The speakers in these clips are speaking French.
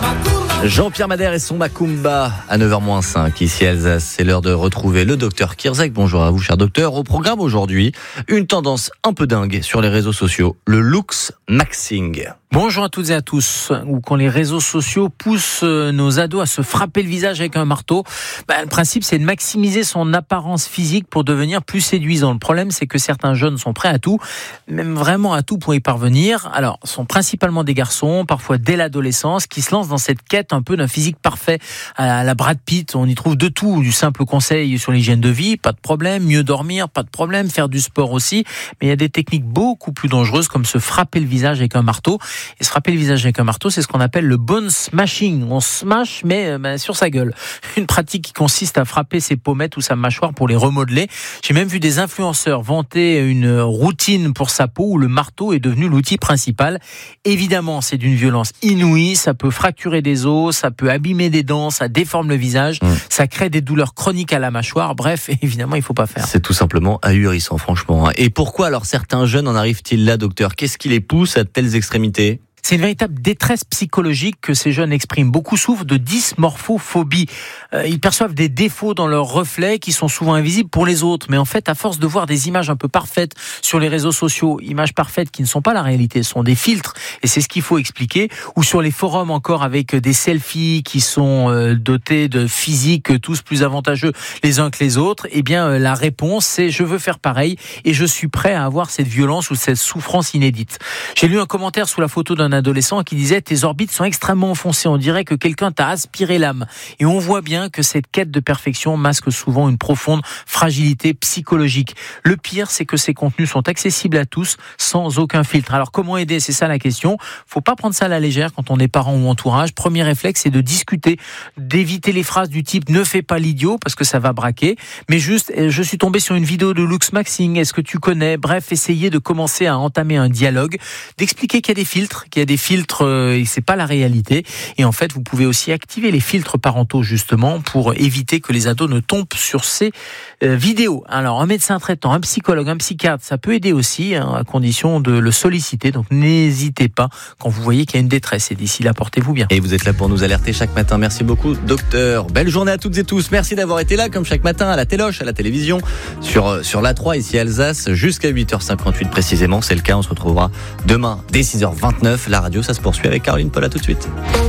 Jean-Pierre Madère et son Macumba à 9h-5 ici à Alsace. C'est l'heure de retrouver le docteur Kirszek. Bonjour à vous, cher docteur. Au programme aujourd'hui, une tendance un peu dingue sur les réseaux sociaux, le looks maxing. Bonjour à toutes et à tous. Ou quand les réseaux sociaux poussent nos ados à se frapper le visage avec un marteau, le principe c'est de maximiser son apparence physique pour devenir plus séduisant. Le problème c'est que certains jeunes sont prêts à tout, même vraiment à tout pour y parvenir. Alors, sont principalement des garçons, parfois dès l'adolescence, qui se lancent dans cette quête un peu d'un physique parfait à la Brad Pitt. On y trouve de tout, du simple conseil sur l'hygiène de vie, pas de problème, mieux dormir, pas de problème, faire du sport aussi. Mais il y a des techniques beaucoup plus dangereuses comme se frapper le visage avec un marteau. Et se frapper le visage avec un marteau, c'est ce qu'on appelle le bone smashing. On smash, mais sur sa gueule. Une pratique qui consiste à frapper ses pommettes ou sa mâchoire pour les remodeler. J'ai même vu des influenceurs vanter une routine pour sa peau où le marteau est devenu l'outil principal. Évidemment, c'est d'une violence inouïe. Ça peut fracturer des os, ça peut abîmer des dents, ça déforme le visage, ça crée des douleurs chroniques à la mâchoire. Bref, évidemment, il faut pas faire. C'est tout simplement ahurissant, franchement. Et pourquoi alors certains jeunes en arrivent-ils là, docteur ? Qu'est-ce qui les pousse à de telles extrémités ? C'est une véritable détresse psychologique que ces jeunes expriment. Beaucoup souffrent de dysmorphophobie. Ils perçoivent des défauts dans leurs reflets qui sont souvent invisibles pour les autres. Mais en fait, à force de voir des images un peu parfaites sur les réseaux sociaux, images parfaites qui ne sont pas la réalité, ce sont des filtres, et c'est ce qu'il faut expliquer, ou sur les forums encore avec des selfies qui sont dotés de physiques tous plus avantageux les uns que les autres, eh bien la réponse c'est je veux faire pareil et je suis prêt à avoir cette violence ou cette souffrance inédite. J'ai lu un commentaire sous la photo d'un adolescent qui disait « Tes orbites sont extrêmement enfoncées, on dirait que quelqu'un t'a aspiré l'âme ». Et on voit bien que cette quête de perfection masque souvent une profonde fragilité psychologique. Le pire, c'est que ces contenus sont accessibles à tous, sans aucun filtre. Alors comment aider ? C'est ça la question. Faut pas prendre ça à la légère quand on est parent ou entourage. Premier réflexe, c'est de discuter, d'éviter les phrases du type « Ne fais pas l'idiot » parce que ça va braquer. Mais juste, je suis tombé sur une vidéo de looks maxing, est-ce que tu connais ? Bref, essayer de commencer à entamer un dialogue, d'expliquer qu'il y a des filtres, des filtres et c'est pas la réalité. Et en fait, vous pouvez aussi activer les filtres parentaux justement pour éviter que les ados ne tombent sur ces vidéos. Alors, un médecin traitant, un psychologue, un psychiatre, ça peut aider aussi à condition de le solliciter. Donc, n'hésitez pas quand vous voyez qu'il y a une détresse. Et d'ici là, portez-vous bien. Et vous êtes là pour nous alerter chaque matin. Merci beaucoup, docteur. Belle journée à toutes et tous. Merci d'avoir été là comme chaque matin à la téloche, à la télévision, sur l'A3 ici à Alsace jusqu'à 8h58 précisément. C'est le cas. On se retrouvera demain dès 6h29. La radio, ça se poursuit avec Caroline Paul. À tout de suite.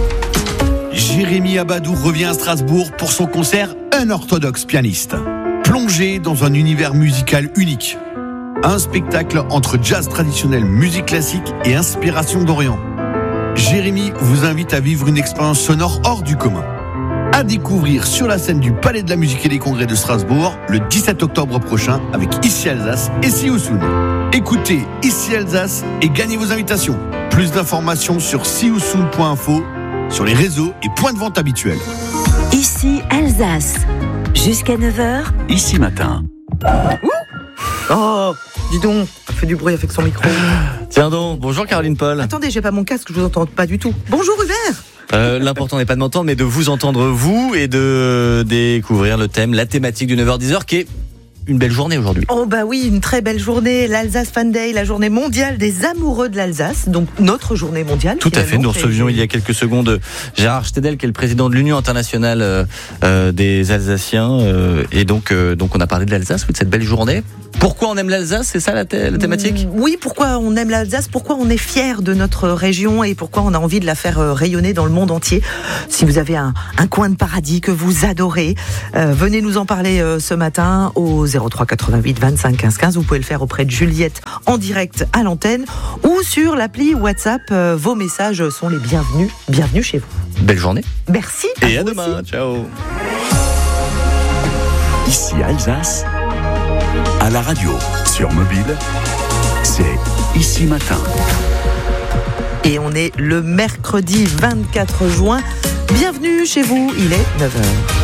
Jérémy Abadou revient à Strasbourg pour son concert Un orthodoxe pianiste. Plongé dans un univers musical unique. Un spectacle entre jazz traditionnel, musique classique et inspiration d'Orient. Jérémy vous invite à vivre une expérience sonore hors du commun. À découvrir sur la scène du Palais de la Musique et des Congrès de Strasbourg le 17 octobre prochain avec Ici Alsace et See You Soon. Écoutez Ici Alsace et gagnez vos invitations. Plus d'informations sur seeyousoon.info, sur les réseaux et points de vente habituels. Ici Alsace, jusqu'à 9h. Ici matin. Oh, dis donc, elle fait du bruit avec son micro. Tiens donc, bonjour Caroline Paul. Attendez, j'ai pas mon casque, je vous entends pas du tout. Bonjour Hubert. L'important n'est pas de m'entendre, mais de vous entendre vous et de découvrir le thème, la thématique du 9h-10h qui est une belle journée aujourd'hui. Oh bah oui, une très belle journée, l'Alsace Fan Day, la journée mondiale des amoureux de l'Alsace, donc notre journée mondiale. Tout à fait, nous recevions il y a quelques secondes Gérard Stedel, qui est le président de l'Union internationale des Alsaciens, et donc on a parlé de l'Alsace, de cette belle journée. Pourquoi on aime l'Alsace, c'est ça la thématique ? Oui, pourquoi on aime l'Alsace, pourquoi on est fier de notre région et pourquoi on a envie de la faire rayonner dans le monde entier. Si vous avez un coin de paradis que vous adorez, venez nous en parler ce matin au 03 88 25 15 15. Vous pouvez le faire auprès de Juliette en direct à l'antenne ou sur l'appli WhatsApp. Vos messages sont les bienvenus. Bienvenue chez vous. Belle journée. Merci. Et à demain. Aussi. Ciao. Ici Alsace. À la radio, sur mobile, c'est Ici Matin. Et on est le mercredi 24 juin. Bienvenue chez vous, il est 9h.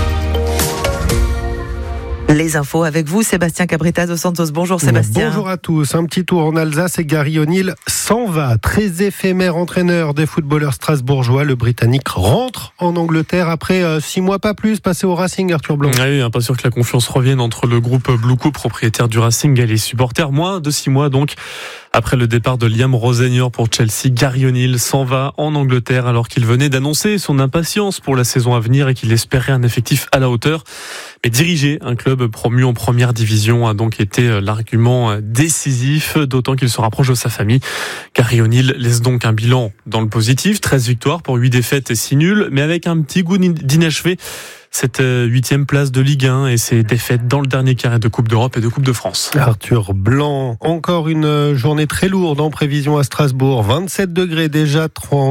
Les infos avec vous, Sébastien Cabrita dos Santos. Bonjour Sébastien. Bonjour à tous. Un petit tour en Alsace et Gary O'Neill sans s'en va. Très éphémère entraîneur des footballeurs strasbourgeois, le Britannique rentre en Angleterre après 6 mois pas plus passé au Racing, Arthur Blanc. Oui, pas sûr que la confiance revienne entre le groupe Blue Co, propriétaire du Racing, et les supporters. Moins de 6 mois donc après le départ de Liam Rosenior pour Chelsea. Gary O'Neill s'en va en Angleterre alors qu'il venait d'annoncer son impatience pour la saison à venir et qu'il espérait un effectif à la hauteur. Mais diriger un club promu en première division a donc été l'argument décisif, d'autant qu'il se rapproche de sa famille. Gary O'Neill laisse donc un bilan dans le positif, 13 victoires pour 8 défaites et 6 nuls, mais avec un petit goût d'inachevé. Cette 8e place de Ligue 1 et ses défaites dans le dernier carré de Coupe d'Europe et de Coupe de France. Arthur Blanc, encore une journée très lourde en prévision à Strasbourg. 27 degrés déjà,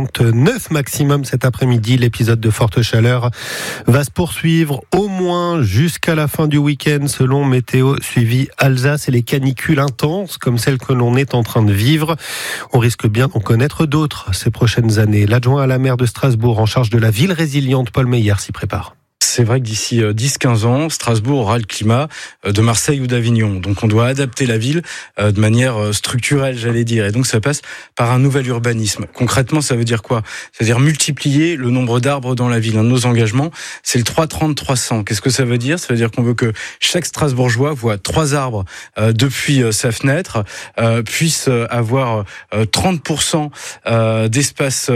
39 maximum cet après-midi. L'épisode de forte chaleur va se poursuivre au moins jusqu'à la fin du week-end selon Météo Suivi Alsace, et les canicules intenses comme celles que l'on est en train de vivre. On risque bien d'en connaître d'autres ces prochaines années. L'adjoint à la maire de Strasbourg en charge de la ville résiliente, Paul Meyer, s'y prépare. C'est vrai que d'ici 10-15 ans, Strasbourg aura le climat de Marseille ou d'Avignon. Donc on doit adapter la ville de manière structurelle, j'allais dire. Et donc ça passe par un nouvel urbanisme. Concrètement, ça veut dire quoi ? C'est-à-dire multiplier le nombre d'arbres dans la ville. Un de nos engagements, c'est le 330-300. Qu'est-ce que ça veut dire ? Ça veut dire qu'on veut que chaque Strasbourgeois voit 3 arbres depuis sa fenêtre, puisse avoir 30% d'espace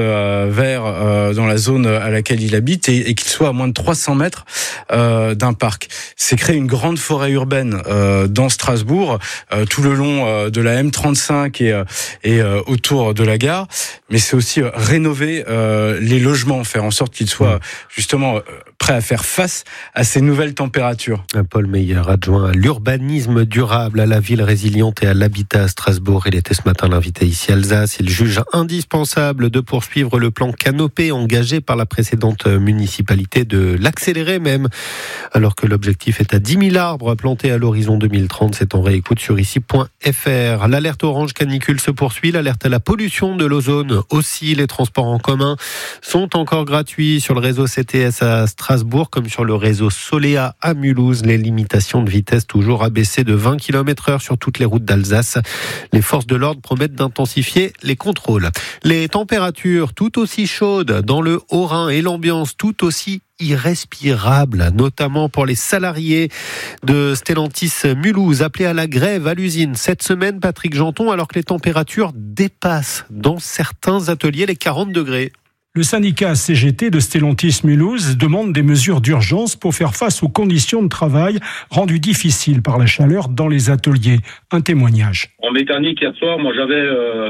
vert dans la zone à laquelle il habite et qu'il soit à moins de 300 mètres d'un parc. C'est créer une grande forêt urbaine dans Strasbourg, tout le long de la M35 et autour de la gare, mais c'est aussi rénover les logements, faire en sorte qu'ils soient justement prêts à faire face à ces nouvelles températures. Paul Meyer, adjoint à l'urbanisme durable, à la ville résiliente et à l'habitat à Strasbourg. Il était ce matin l'invité ici à Alsace. Il juge indispensable de poursuivre le plan Canopée engagé par la précédente municipalité, de l'accélérer même, alors que l'objectif est à 10 000 arbres plantés à l'horizon 2030. C'est en réécoute sur ici.fr. L'alerte orange canicule se poursuit, l'alerte à la pollution de l'ozone aussi. Les transports en commun sont encore gratuits sur le réseau CTS à Strasbourg comme sur le réseau Solea à Mulhouse. Les limitations de vitesse toujours abaissées de 20 km/h sur toutes les routes d'Alsace. Les forces de l'ordre promettent d'intensifier les contrôles. Les températures tout aussi chaudes dans le Haut-Rhin et l'ambiance tout aussi irrespirable, notamment pour les salariés de Stellantis Mulhouse, appelés à la grève à l'usine cette semaine, Patrick Janton, alors que les températures dépassent dans certains ateliers les 40 degrés. Le syndicat CGT de Stellantis Mulhouse demande des mesures d'urgence pour faire face aux conditions de travail rendues difficiles par la chaleur dans les ateliers. Un témoignage. En mécanique, hier soir, moi j'avais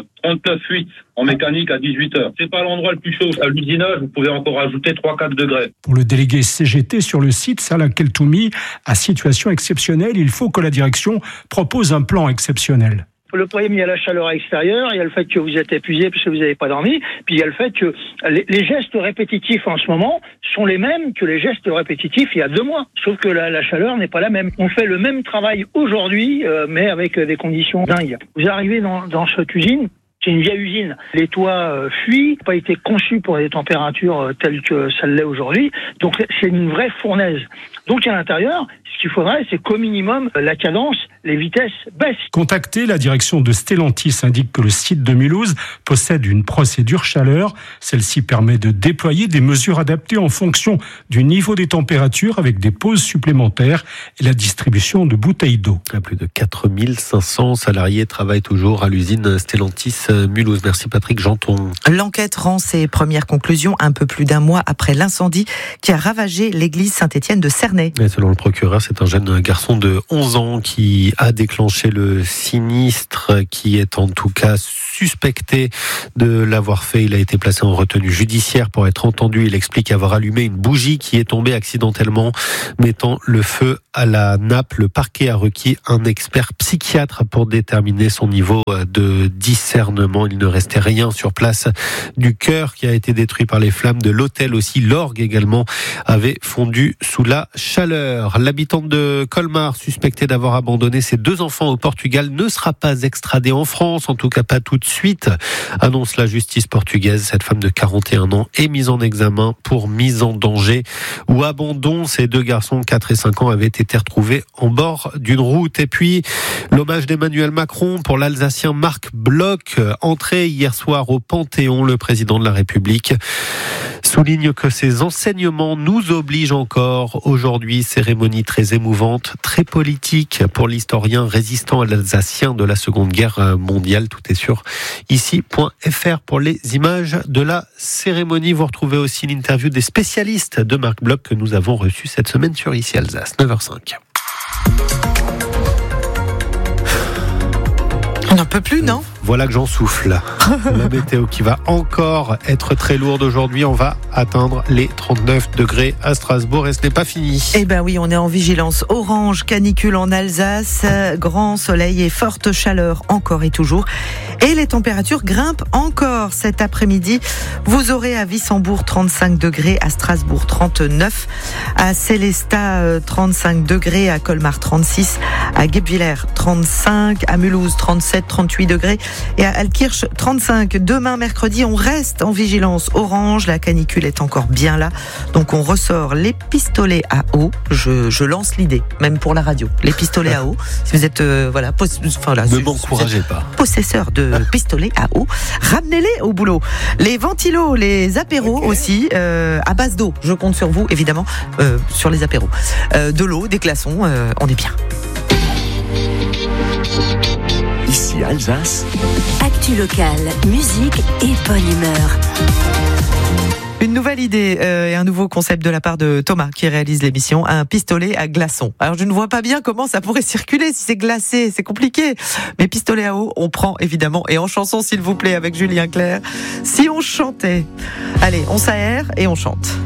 39,8 en mécanique à 18h. C'est pas l'endroit le plus chaud. À l'usinage, vous pouvez encore ajouter 3-4 degrés. Pour le délégué CGT sur le site, Salah Keltoumi, à situation exceptionnelle, il faut que la direction propose un plan exceptionnel. Le problème, il y a la chaleur extérieure, il y a le fait que vous êtes épuisé parce que vous n'avez pas dormi, puis il y a le fait que les gestes répétitifs en ce moment sont les mêmes que les gestes répétitifs il y a 2 mois. Sauf que la chaleur n'est pas la même. On fait le même travail aujourd'hui, mais avec des conditions dingues. Vous arrivez dans cette usine, c'est une vieille usine. Les toits fuient, pas été conçus pour des températures telles que ça l'est aujourd'hui. Donc c'est une vraie fournaise. Donc à l'intérieur, ce qu'il faudrait, c'est qu'au minimum, la cadence, les vitesses baissent. Contacté, la direction de Stellantis indique que le site de Mulhouse possède une procédure chaleur. Celle-ci permet de déployer des mesures adaptées en fonction du niveau des températures avec des pauses supplémentaires et la distribution de bouteilles d'eau. Plus de 4500 salariés travaillent toujours à l'usine Stellantis Mulhouse. Merci Patrick Janton. L'enquête rend ses premières conclusions un peu plus d'un mois après l'incendie qui a ravagé l'église Saint-Étienne de Cernay. Et selon le procureur, c'est un jeune garçon de 11 ans qui a déclenché le sinistre, qui est en tout cas suspecté de l'avoir fait. Il a été placé en retenue judiciaire pour être entendu. Il explique avoir allumé une bougie qui est tombée accidentellement, mettant le feu à la nappe. Le parquet a requis un expert psychiatre pour déterminer son niveau de discernement. Il ne restait rien sur place du chœur qui a été détruit par les flammes, de l'hôtel aussi. L'orgue également avait fondu sous la chaleur. L'habitante de Colmar, suspectée d'avoir abandonné ses 2 enfants au Portugal, ne sera pas extradée en France, en tout cas pas tout de suite, annonce la justice portugaise. Cette femme de 41 ans est mise en examen pour mise en danger ou abandon. Ces 2 garçons, 4 et 5 ans, avaient été retrouvés en bord d'une route. Et puis, l'hommage d'Emmanuel Macron pour l'Alsacien Marc Bloch, entrée hier soir au Panthéon. Le président de la République souligne que ces enseignements nous obligent encore. Aujourd'hui, cérémonie très émouvante, très politique pour l'historien résistant alsacien de la Seconde Guerre mondiale. Tout est sur ici.fr pour les images de la cérémonie. Vous retrouvez aussi l'interview des spécialistes de Marc Bloch que nous avons reçu cette semaine sur Ici Alsace, 9h05. On n'en peut plus, non ? Voilà que j'en souffle. La météo qui va encore être très lourde aujourd'hui. On va atteindre les 39 degrés à Strasbourg et ce n'est pas fini. Eh ben oui, on est en vigilance orange, canicule en Alsace, grand soleil et forte chaleur encore et toujours. Et les températures grimpent encore cet après-midi. Vous aurez à Wissembourg 35 degrés, à Strasbourg 39, à Sélestat 35 degrés, à Colmar 36, à Guebwiller 35, à Mulhouse 37, 38 degrés. Et à Altkirch, 35. Demain, mercredi, on reste en vigilance orange. La canicule est encore bien là. Donc, on ressort les pistolets à eau. Je lance l'idée, même pour la radio. Les pistolets à eau. Si vous êtes, ne m'encouragez pas. Possesseur de pistolets à eau, ramenez-les au boulot. Les ventilos, les apéros aussi, à base d'eau. Je compte sur vous, évidemment, sur les apéros. De l'eau, des glaçons, on est bien. Ici Alsace. Actu locale, musique et bonne humeur. Une nouvelle idée et un nouveau concept de la part de Thomas qui réalise l'émission, un pistolet à glaçons. Alors je ne vois pas bien comment ça pourrait circuler si c'est glacé, c'est compliqué. Mais pistolet à eau, on prend évidemment. Et en chanson s'il vous plaît avec Julien Clerc, si on chantait. Allez, on s'aère et on chante.